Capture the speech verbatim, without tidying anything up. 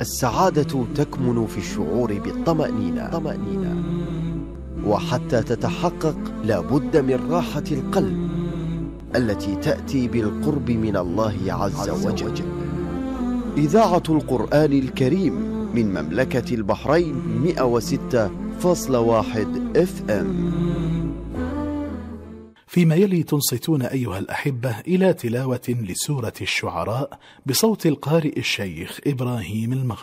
السعادة تكمن في الشعور بالطمأنينة طمأنينة. وحتى تتحقق لابد من راحة القلب التي تأتي بالقرب من الله عز وجل. إذاعة القرآن الكريم من مملكة البحرين مئة وستة فاصلة واحد اف ام. فيما يلي تنصتون أيها الأحبة إلى تلاوة لسورة الشعراء بصوت القارئ الشيخ إبراهيم المغربي.